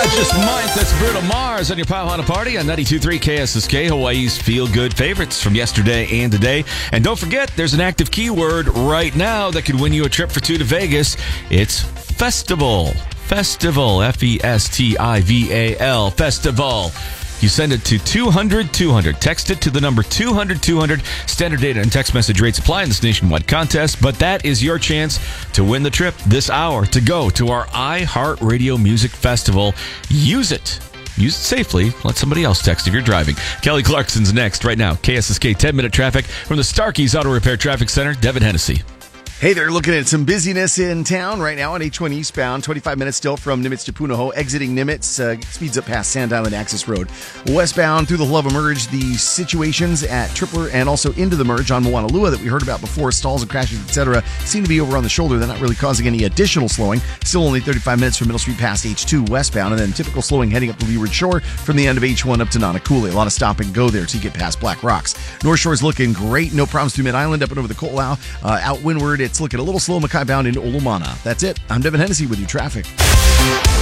Just Month, that's Bruno Mars on your Pile on a Party on 92.3 KSSK, Hawaii's feel-good favorites from yesterday and today. And don't forget, there's an active keyword right now that could win you a trip for two to Vegas. It's Festival. Festival, Festival, Festival. You send it to 200-200. Text it to the number 200-200. Standard data and text message rates apply in this nationwide contest, but that is your chance to win the trip this hour to go to our iHeartRadio Music Festival. Use it. Use it safely. Let somebody else text if you're driving. Kelly Clarkson's next right now. KSSK 10-minute traffic from the Starkey's Auto Repair Traffic Center. Devin Hennessy. Hey there, looking at some busyness in town right now on H1 eastbound. 25 minutes still from Nimitz to Punahou. Exiting Nimitz, speeds up past Sand Island Access Road. Westbound through the Love Merge, the situations at Tripler and also into the merge on Moanalua that we heard about before, stalls and crashes, etc., seem to be over on the shoulder. They're not really causing any additional slowing. Still only 35 minutes from Middle Street past H2 westbound, and then typical slowing heading up the Leeward Shore from the end of H1 up to Nanakuli. A lot of stop and go there till you get past Black Rocks. North Shore's looking great. No problems through Mid-Island up and over the Ko'olau. Out windward, it's looking a little slow Mackay bound into Olumana. That's it. I'm Devin Hennessy with your traffic.